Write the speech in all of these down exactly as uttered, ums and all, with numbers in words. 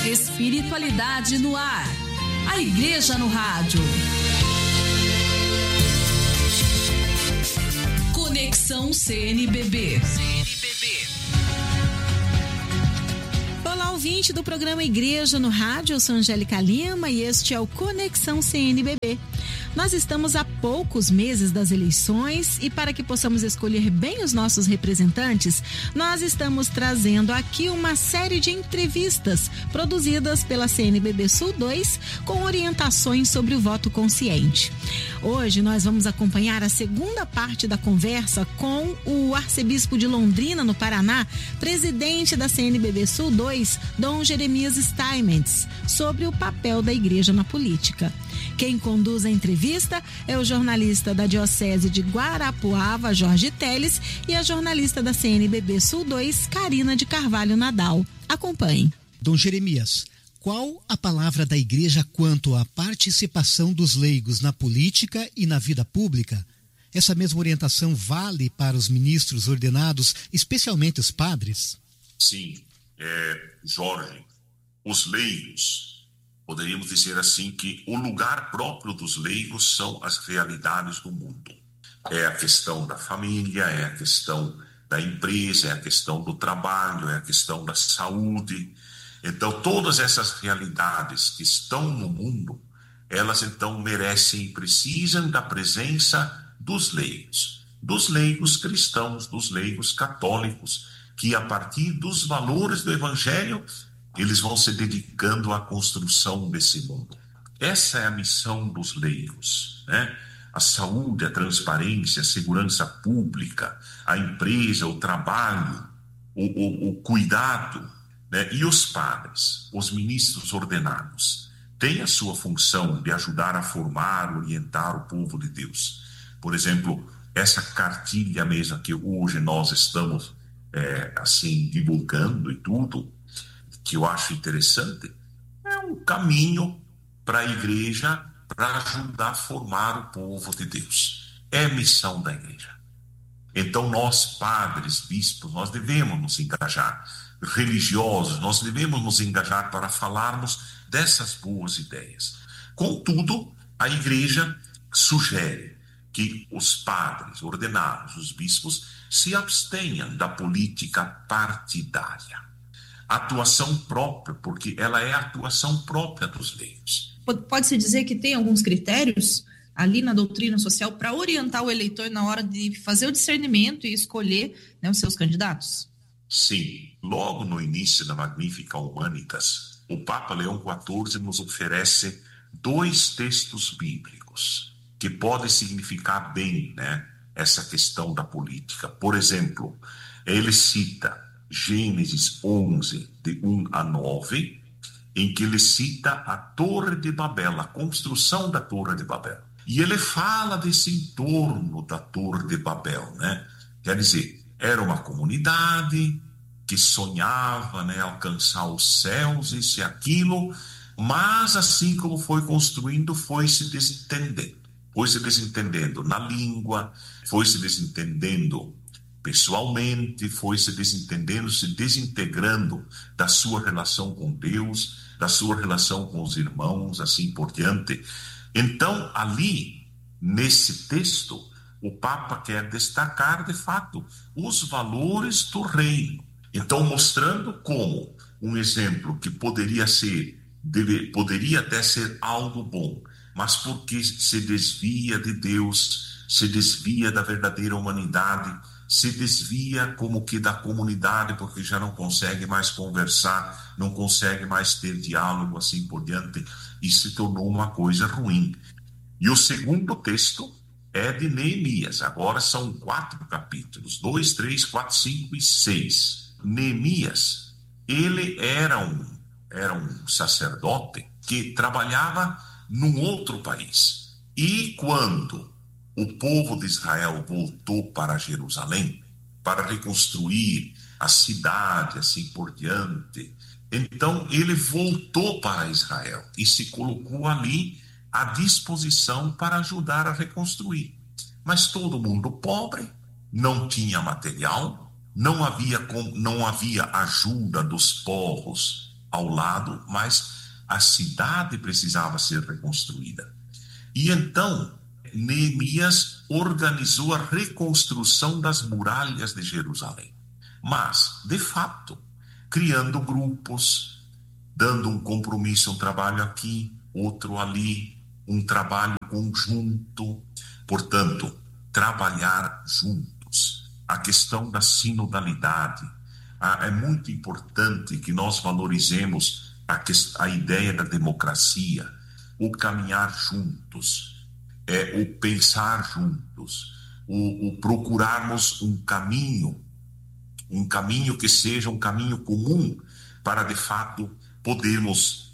Espiritualidade no ar. A Igreja no Rádio. Conexão C N B B. C N B B. Olá, ouvinte do programa Igreja no Rádio. Eu sou Angélica Lima e este é o Conexão C N B B. Nós estamos a poucos meses das eleições e para que possamos escolher bem os nossos representantes, nós estamos trazendo aqui uma série de entrevistas produzidas pela C N B B Sul dois com orientações sobre o voto consciente. Hoje nós vamos acompanhar a segunda parte da conversa com o arcebispo de Londrina, no Paraná, presidente da C N B B Sul dois, Dom Jeremias Steinmetz, sobre o papel da igreja na política. Quem conduz a entrevista é o jornalista da Diocese de Guarapuava, Jorge Teles, e a jornalista da C N B B Sul dois, Karina de Carvalho Nadal. Acompanhe. Dom Jeremias, qual a palavra da igreja quanto à participação dos leigos na política e na vida pública? Essa mesma orientação vale para os ministros ordenados, especialmente os padres? Sim, é, Jorge, os leigos, poderíamos dizer assim que o lugar próprio dos leigos são as realidades do mundo. É a questão da família, é a questão da empresa, é a questão do trabalho, é a questão da saúde. Então, todas essas realidades que estão no mundo, elas então merecem e precisam da presença dos leigos. Dos leigos cristãos, dos leigos católicos, que a partir dos valores do Evangelho, eles vão se dedicando à construção desse mundo. Essa é a missão dos leigos, né? A saúde, a transparência, a segurança pública, a empresa, o trabalho, o, o, o cuidado, né? E os padres, os ministros ordenados, têm a sua função de ajudar a formar, orientar o povo de Deus. Por exemplo, essa cartilha mesmo que hoje nós estamos é, assim divulgando e tudo, que eu acho interessante, é um caminho para a igreja para ajudar a formar o povo de Deus. É a missão da igreja. Então nós, padres, bispos, nós devemos nos engajar, religiosos, nós devemos nos engajar para falarmos dessas boas ideias. Contudo, a igreja sugere que os padres ordenados, os bispos, se abstenham da política partidária. Atuação própria, porque ela é a atuação própria dos leigos. Pode-se dizer que tem alguns critérios ali na doutrina social para orientar o eleitor na hora de fazer o discernimento e escolher, né, os seus candidatos? Sim. Logo no início da Magnificat Humanitas, o Papa Leão quatorze nos oferece dois textos bíblicos que podem significar bem, né, essa questão da política. Por exemplo, ele cita Gênesis onze, de um a nove, em que ele cita a Torre de Babel, a construção da Torre de Babel. E ele fala desse entorno da Torre de Babel, né? Quer dizer, era uma comunidade que sonhava, né, alcançar os céus, isso e aquilo, mas assim como foi construindo, foi se desentendendo. Foi se desentendendo na língua, foi se desentendendo pessoalmente, foi se desentendendo, se desintegrando da sua relação com Deus, da sua relação com os irmãos, assim por diante. Então, ali, nesse texto, o Papa quer destacar, de fato, os valores do reino. Então, mostrando como um exemplo que poderia ser, deve, poderia até ser algo bom, mas porque se desvia de Deus, se desvia da verdadeira humanidade, se desvia como que da comunidade, porque já não consegue mais conversar, não consegue mais ter diálogo, assim por diante, e se tornou uma coisa ruim. E o segundo texto é de Neemias. Agora são quatro capítulos, dois, três, quatro, cinco e seis. Neemias, ele era um, era um sacerdote que trabalhava num outro país. E quando o povo de Israel voltou para Jerusalém para reconstruir a cidade, assim por diante, então ele voltou para Israel e se colocou ali à disposição para ajudar a reconstruir. Mas todo mundo pobre, não tinha material, não havia, não havia ajuda dos povos ao lado, mas a cidade precisava ser reconstruída. E então, Neemias organizou a reconstrução das muralhas de Jerusalém. Mas, de fato, criando grupos, dando um compromisso, um trabalho aqui, outro ali, um trabalho conjunto. Portanto, trabalhar juntos. A questão da sinodalidade. É muito importante que nós valorizemos a, a ideia da democracia, o caminhar juntos, é, o pensar juntos, o, o procurarmos um caminho, um caminho que seja um caminho comum para, de fato, podermos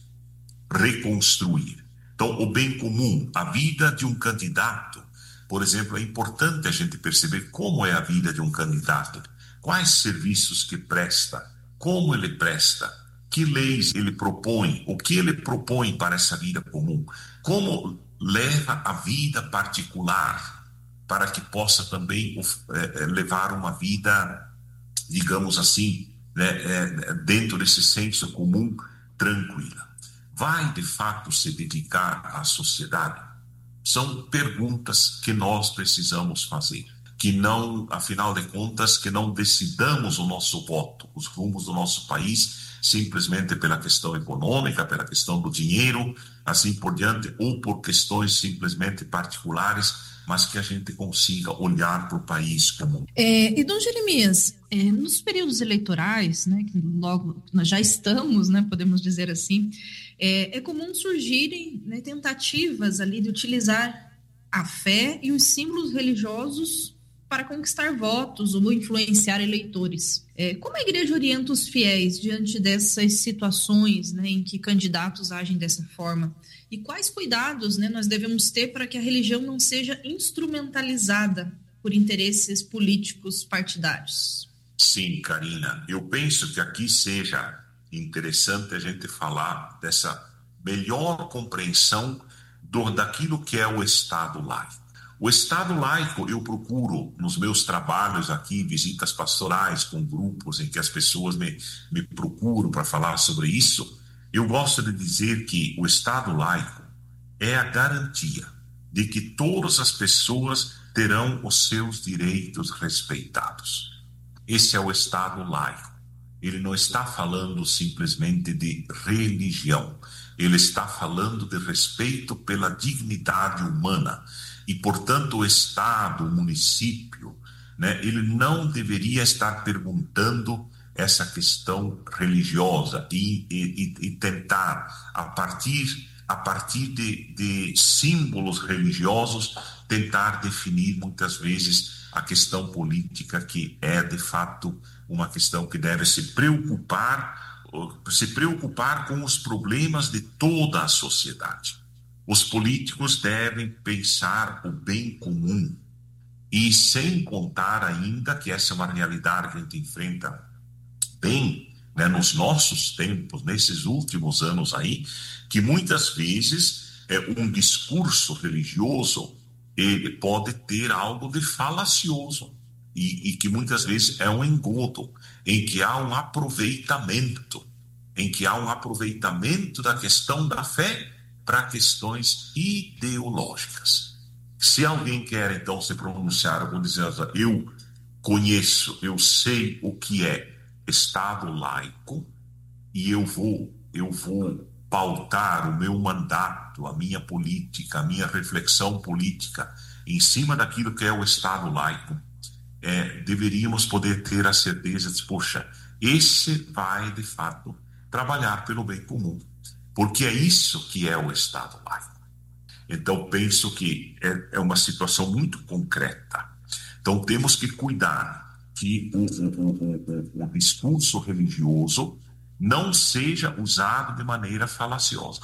reconstruir. Então, o bem comum, a vida de um candidato, por exemplo, é importante a gente perceber como é a vida de um candidato, quais serviços que presta, como ele presta, que leis ele propõe, o que ele propõe para essa vida comum, como leva a vida particular, para que possa também é, levar uma vida, digamos assim, né, é, dentro desse senso comum, tranquila. Vai, de fato, se dedicar à sociedade? São perguntas que nós precisamos fazer. Que não, afinal de contas, que não decidamos o nosso voto, os rumos do nosso país, simplesmente pela questão econômica, pela questão do dinheiro, assim por diante, ou por questões simplesmente particulares, mas que a gente consiga olhar para o país como... É, e, Dom Jeremias, é, nos períodos eleitorais, né, que logo nós já estamos, né, podemos dizer assim, é, é comum surgirem, né, tentativas ali de utilizar a fé e os símbolos religiosos para conquistar votos ou influenciar eleitores. É, como a igreja orienta os fiéis diante dessas situações, né, em que candidatos agem dessa forma? E quais cuidados, né, nós devemos ter para que a religião não seja instrumentalizada por interesses políticos partidários? Sim, Karina, eu penso que aqui seja interessante a gente falar dessa melhor compreensão do, daquilo que é o Estado laico. O Estado laico, eu procuro, nos meus trabalhos aqui, visitas pastorais com grupos em que as pessoas me, me procuram para falar sobre isso, eu gosto de dizer que o Estado laico é a garantia de que todas as pessoas terão os seus direitos respeitados. Esse é o Estado laico. Ele não está falando simplesmente de religião, ele está falando de respeito pela dignidade humana. E, portanto, o Estado, o município, né, ele não deveria estar perguntando essa questão religiosa e, e, e tentar, a partir, a partir de, de símbolos religiosos, tentar definir muitas vezes a questão política, que é, de fato, uma questão que deve se preocupar, se preocupar com os problemas de toda a sociedade. Os políticos devem pensar o bem comum e sem contar ainda que essa é uma realidade que a gente enfrenta bem, né, nos nossos tempos, nesses últimos anos aí, que muitas vezes é, um discurso religioso ele pode ter algo de falacioso e, e que muitas vezes é um engodo, em que há um aproveitamento, em que há um aproveitamento da questão da fé para questões ideológicas. Se alguém quer, então, se pronunciar, eu vou dizer, eu conheço, eu sei o que é Estado laico e eu vou, eu vou pautar o meu mandato, a minha política, a minha reflexão política em cima daquilo que é o Estado laico, é, deveríamos poder ter a certeza de, poxa, esse vai, de fato, trabalhar pelo bem comum. Porque é isso que é o Estado laico. Então, penso que é, é uma situação muito concreta. Então, temos que cuidar que o, o, o, o discurso religioso não seja usado de maneira falaciosa.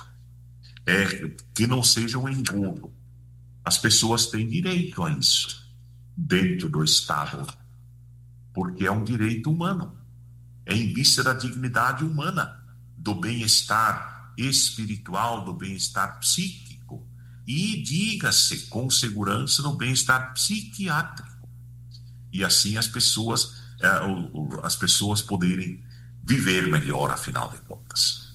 É, que não seja um engodo. As pessoas têm direito a isso dentro do Estado, porque é um direito humano. É em vista da dignidade humana, do bem-estar espiritual, do bem-estar psíquico e, diga-se, com segurança, no bem-estar psiquiátrico. E assim as pessoas, as pessoas poderem viver melhor, afinal de contas.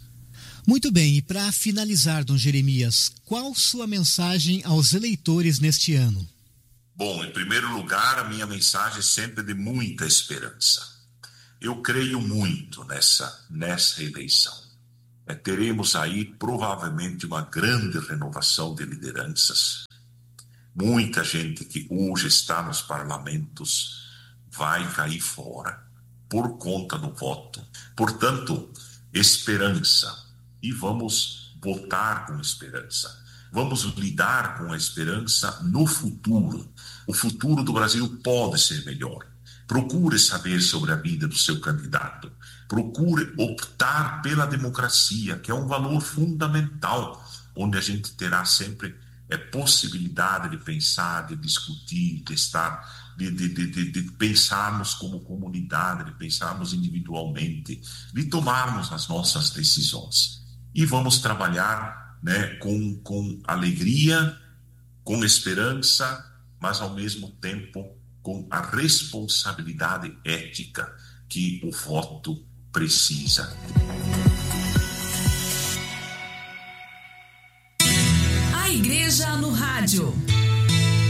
Muito bem, e para finalizar, Dom Jeremias, qual sua mensagem aos eleitores neste ano? Bom, em primeiro lugar, a minha mensagem é sempre de muita esperança. Eu creio muito nessa, nessa eleição. É, teremos aí provavelmente uma grande renovação de lideranças. Muita gente que hoje está nos parlamentos vai cair fora por conta do voto. Portanto, esperança. E vamos votar com esperança. Vamos lidar com a esperança no futuro. O futuro do Brasil pode ser melhor. Procure saber sobre a vida do seu candidato. Procure optar pela democracia, que é um valor fundamental, onde a gente terá sempre é, possibilidade de pensar, de discutir, de estar, de, de, de, de pensarmos como comunidade, de pensarmos individualmente, de tomarmos as nossas decisões. E vamos trabalhar, né, com, com alegria, com esperança, mas ao mesmo tempo com a responsabilidade ética que o voto precisa. A Igreja no Rádio.